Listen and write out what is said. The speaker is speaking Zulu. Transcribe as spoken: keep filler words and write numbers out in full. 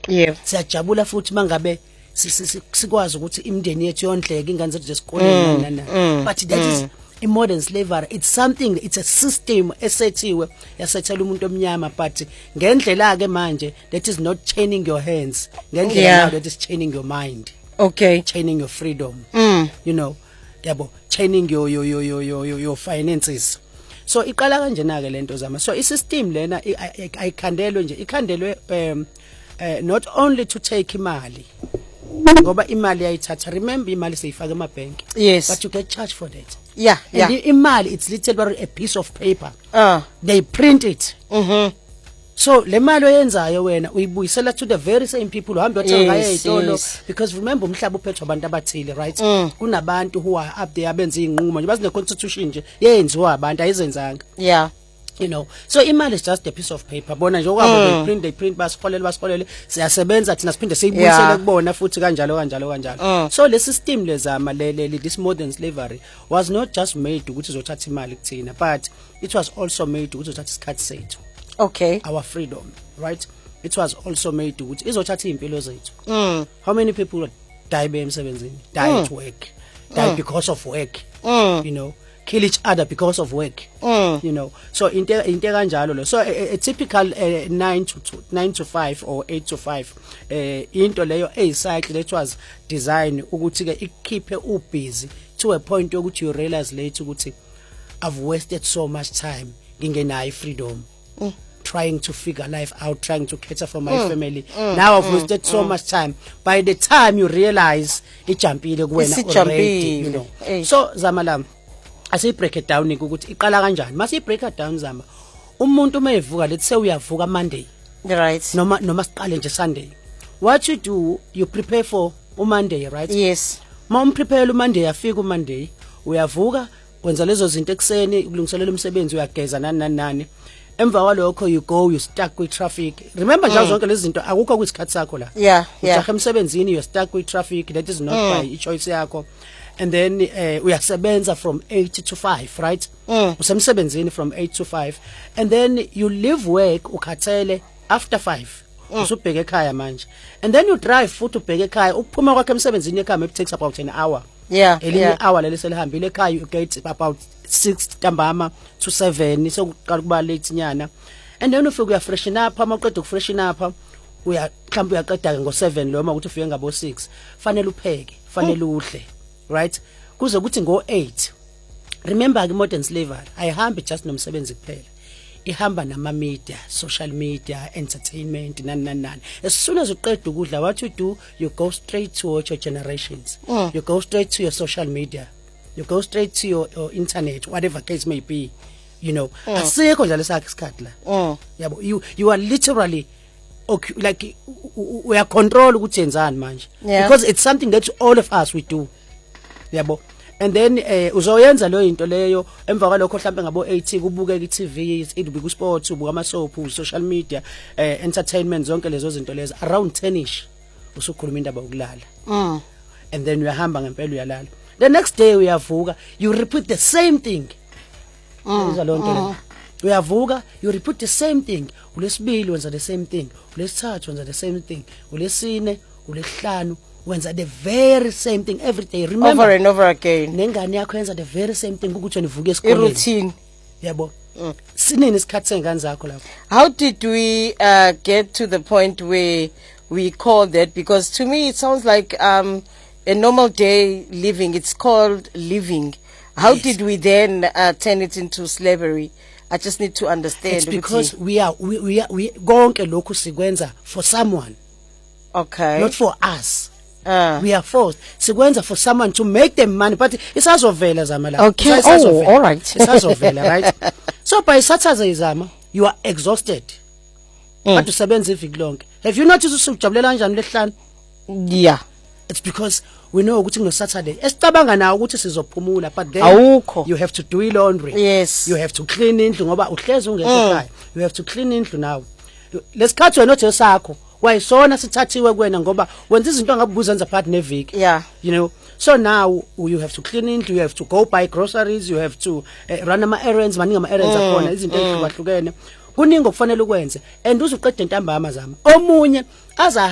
Yeah. Siyajabula futhi mangabe sikwazi ukuthi imndeni yethu yondleke ingane zethu zesikoleni nana. But that is in modern slavery. It's something, it's a system esethiwe yasethela umuntu omnyama, but ngendlela ke manje that is not chaining your hands. Ngendlela Yeah. now that is chaining your mind. Okay. Chaining your freedom. Mm. You know, yabo, chaining your your your your your, your finances. So iqala kanjena ke lento zama. So isystem lena ayikhandelwe nje, ikhandelwe um uh, not only to take imali. Ngoba imali ayithatha. Remember imali seyifaka emabank. Yes. But you get charged for that. Yeah, yeah. And imali, it's literally a piece of paper. Uh. They print it. Mhm. So le mali oyenzayo wena uyibuyisela to the very same people uhambe uthenga ezitolo, yes. because remember umhlaba uphethwe abantu abathile, right? Mm. Kunabantu who are up there abenza inqumo nje bazine constitution nje yenziwa abantu ayizenzanga. Yeah. You know, so imali is just a piece of paper. Bona nje ukuhamba they print they print basifolele basifolele siyasebenza thina siphinde siyibuyisele kubona futhi kanjalo kanjalo kanjalo. So le system lezama lele this modern slavery was not just made ukuthi izothatha imali kuthina, but it was also made ukuthi izothatha isikhathi sethu. Okay. Our freedom, right? It was also made ukuthi izothatha impilo zethu. Mm. How many people die emsebenzini, die Mm. at work, die Mm. because of work, Mm. you know, kill each other because of work, Mm. you know. So inte inte kanjalo lo. So a, a typical uh, nine to two, nine to five or eight to five uh, into leyo a cycle that was designed ukuthi ke ikhiphe u busy to a point ukuthi you realize later ukuthi I've wasted so much time ngingenayo freedom. Mm. Trying to figure life out, trying to cater for my mm. family. Mm. Now I've mm. wasted so mm. much time. By the time you realize ijampile kuwena already, you know. Hey. So Zamalam, asi break it down ukuthi iqala kanjani. Mase break it down Zama. Umuntu mayevuka let's say uyavuka Monday. Right. Noma noma siqale nje Sunday. What you do, you prepare for Monday, right? Yes. Ma umprepare uMonday afika uMonday, uyavuka wenza lezo zinto ekseni kulungiselela umsebenzi uyageza nani nani nani. Emva kwalokho you go, you stuck with traffic. Remember nje zonke lezi zinto akukho kwisikhathi sakho la. Yeah, yeah. Ujahe emsebenzini you're stuck with traffic, that is not mm. by choice yakho. And then uh, uyasebenza from eight to five, right? Mm. Usemsebenzini from eight to five, and then you leave work ukhathele after five. Mm. Usubheke ekhaya manje. And then you drive futhi ubheke ekhaya. Ukuphuma kwakhe emsebenzini ekhaya it takes about an hour. Yeah. Elinye yeah. hour leli selihambile ekhaya you get about six ntambama to seven sokuqala kuba late nyana. And then ufike uya freshen up, ama uqeda ukufreshen up uya mhlawumbe uyaqeda ngo seven lo uma ukuthi ufike ngabo six fanele upheke, fanele udle, right? Kuze kuthi ngo eight. Remember ke modern slavery ayihambi just nomsebenzi kuphela. Ihamba nama media, social media, entertainment nani nani nani. As soon as uqeda ukudla, what you do, you go straight to your generations. Mm. You go straight to your social media. You go straight to your, your internet, whatever case may be. You know, mm. asikho njalo sakhe isikhathi la. Mm. Yabo, you you are literally okay, like we are control ukuthi yenzani manje. Yeah. Because it's something that all of us we do. Yabo. And then eh uzoyenza lo into leyo emva kwalokho mhlambe ngabo eighty kubuke ku T V, it be ku sports, ubuka ama soap, social media, eh entertainment zonke lezo zinto lezo around ten ish usukhuluma indaba yokulala. Mm. And then uyahamba ngempela uyalala. The next day uyavuka, you repeat the same thing. Mm. Lo nto le. Uyavuka, you repeat the same thing. Ulesibili wenza the same thing. Ulesithathu wenza the same thing. Ulesine, ulesihlanu wenza the very same thing every day. Remember, over and over again. Nengane yakho yenza the very same thing ukuthi nivuke esikoleni. Routine. Yabo. Mm. Sinini isikhathi sengane zakho lapho. How did we uh, get to the point where we call that? Because to me it sounds like um, a normal day living. It's called living. How yes. did we then uh, turn it into slavery? I just need to understand. It's because we are we we are we gonke lokhu sikwenza for someone. Okay. Not for us. Uh. We are forced. Sikwenza for someone to make them money, but isazovela zama la. Okay. Oh, all right. Isazovela, right? So by Saturday zama, you are exhausted. Mm. But usebenza iviki lonke. Have you noticed usujabulela kanjani lehlanu? Yeah. It's because we know ukuthi no Saturday. Esicabanga nawo ukuthi sizophumula, but then awukho. You have to do laundry. Yes. You have to clean indlu ngoba uhlezi ungekho ekhaya. You have to clean indlu now. Lesikhathi wena othe sakho wayisona sithathiwe kuwena ngoba wenza izinto angabuzenza part neviki. Yeah. You know. So now you have to clean indlu, you have to go buy groceries, you have to uh, run ama errands, maningi ama errands mm. akhona izinto ezihlukahlukene. Kuningi okufanele ukwenze and uzuqeda intambama zami. Omunye aza